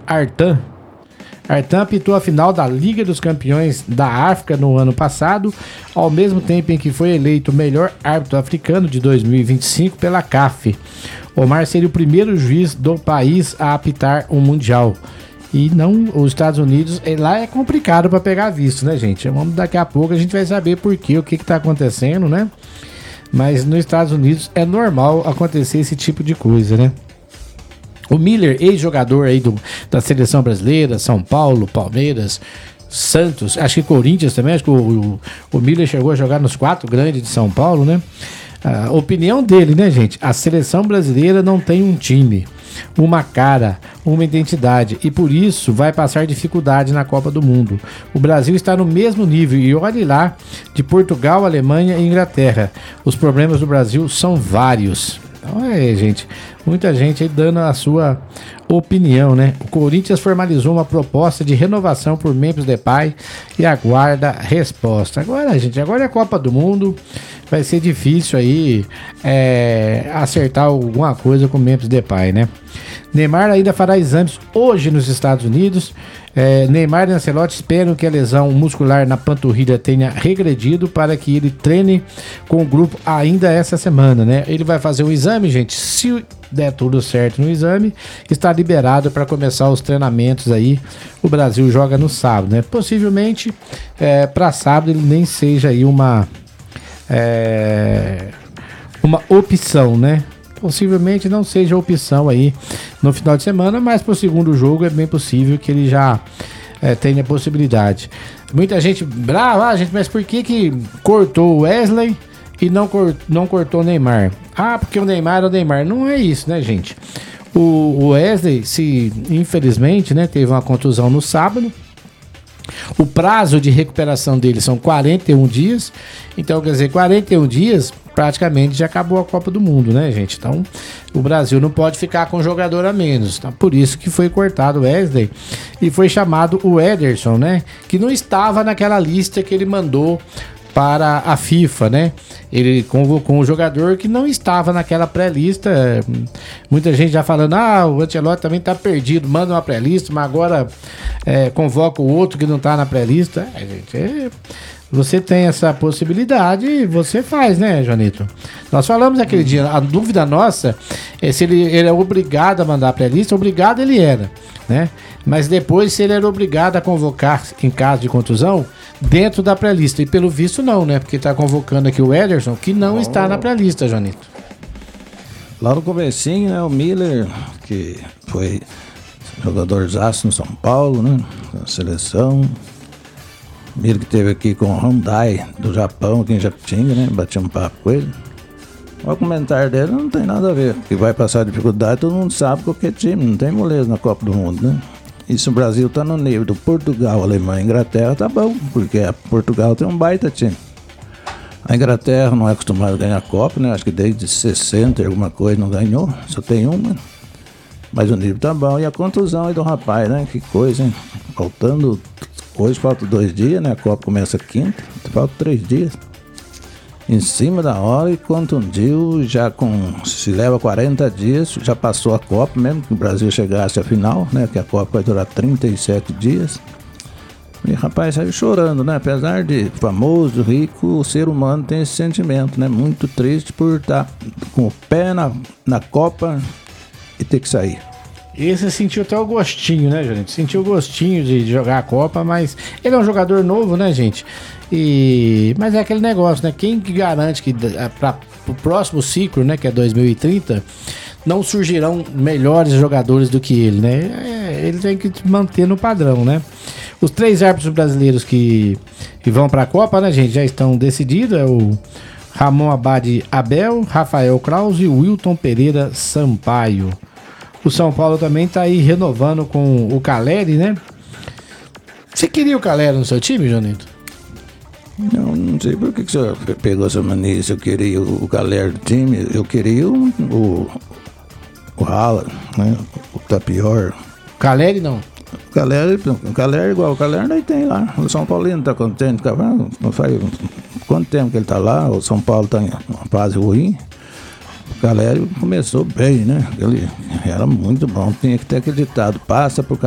Artan. Artan apitou a final da Liga dos Campeões da África no ano passado, ao mesmo tempo em que foi eleito o melhor árbitro africano de 2025 pela CAF. Omar seria o primeiro juiz do país a apitar um mundial. E não, os Estados Unidos, lá é complicado para pegar visto, né, gente? Daqui a pouco a gente vai saber por quê, o que está acontecendo, né? Mas nos Estados Unidos é normal acontecer esse tipo de coisa, né? O Miller, ex-jogador aí da seleção brasileira, São Paulo, Palmeiras, Santos, acho que Corinthians também, acho que o Miller chegou a jogar nos 4 grandes de São Paulo, né? A opinião dele, né, gente? A seleção brasileira não tem um time, uma cara, uma identidade e por isso vai passar dificuldade na Copa do Mundo. O Brasil está no mesmo nível e olhe lá de Portugal, Alemanha e Inglaterra. Os problemas do Brasil são vários. Então gente, muita gente aí dando a sua opinião, né? O Corinthians formalizou uma proposta de renovação por Memphis Depay e aguarda resposta. Agora, gente, agora é a Copa do Mundo, vai ser difícil aí acertar alguma coisa com o Memphis Depay, né? Neymar ainda fará exames hoje nos Estados Unidos. Neymar e Ancelotti esperam que a lesão muscular na panturrilha tenha regredido para que ele treine com o grupo ainda essa semana, né? Ele vai fazer um exame, gente. Se der tudo certo no exame, está liberado para começar os treinamentos aí. O Brasil joga no sábado, né? Possivelmente para sábado ele nem seja aí uma opção, né? Possivelmente não seja opção aí no final de semana, mas pro segundo jogo é bem possível que ele já tenha possibilidade. Muita gente brava, gente, mas por que cortou o Wesley e não cortou o Neymar? Porque o Neymar é o Neymar. Não é isso, né, gente? O Wesley, infelizmente, né, teve uma contusão no sábado. O prazo de recuperação dele são 41 dias. Então, quer dizer, 41 dias praticamente já acabou a Copa do Mundo, né, gente? Então, o Brasil não pode ficar com um jogador a menos. Então, por isso que foi cortado o Wesley e foi chamado o Ederson, né? Que não estava naquela lista que ele mandou para a FIFA, né? Ele convocou um jogador que não estava naquela pré-lista. Muita gente já falando, o Ancelotti também tá perdido, manda uma pré-lista, mas agora convoca o outro que não tá na pré-lista. Gente, você tem essa possibilidade e você faz, né, Joanito? Nós falamos aquele dia, a dúvida nossa é se ele é obrigado a mandar a pré-lista. Obrigado ele era, né? Mas depois se ele era obrigado a convocar em caso de contusão dentro da pré-lista. E pelo visto não, né? Porque tá convocando aqui o Ederson, que não está na pré-lista, Joanito. Lá no comecinho, né, o Miller, que foi jogadorzaço no São Paulo, né? Na seleção. Miller que teve aqui com o Hyundai do Japão, aqui em Japitinga, né? Bati um papo com ele. O comentário dele não tem nada a ver. Que vai passar dificuldade, todo mundo sabe qualquer time, não tem moleza na Copa do Mundo, né? E se o Brasil tá no nível do Portugal, Alemanha e Inglaterra, tá bom, porque a Portugal tem um baita time. A Inglaterra não é acostumada a ganhar a Copa, né? Acho que desde 60 alguma coisa não ganhou, só tem uma. Mas o nível tá bom. E a contusão aí do rapaz, né? Que coisa, hein? Hoje falta 2 dias, né? A Copa começa quinta, falta 3 dias. Em cima da hora e contundiu, se leva 40 dias, já passou a Copa, mesmo que o Brasil chegasse à final, né? Que a Copa vai durar 37 dias. E rapaz, saiu chorando, né? Apesar de famoso, rico, o ser humano tem esse sentimento, né? Muito triste por estar com o pé na Copa e ter que sair. Esse sentiu até o gostinho, né, gente? Sentiu o gostinho de jogar a Copa, mas ele é um jogador novo, né, gente? Mas é aquele negócio, né? Quem que garante que para o próximo ciclo, né, que é 2030, não surgirão melhores jogadores do que ele, né? Ele tem que manter no padrão, né? Os 3 árbitros brasileiros que vão para a Copa, né, gente, já estão decididos. É o Ramon Abad Abel, Rafael Kraus e o Wilton Pereira Sampaio. O São Paulo também tá aí renovando com o Caleri, né? Você queria o Caleri no seu time, Jonito? Não sei por que o senhor pegou essa mania. Se eu queria o Caleri do time, eu queria o Haaland, né? O Tapior. Caleri não? O Caleri igual, o Caleri nem tem lá. O São Paulino tá contente, não faz quanto tempo que ele tá lá, o São Paulo tá em uma fase ruim. O Caleri começou bem, né? Ele era muito bom, tinha que ter acreditado. Passa pro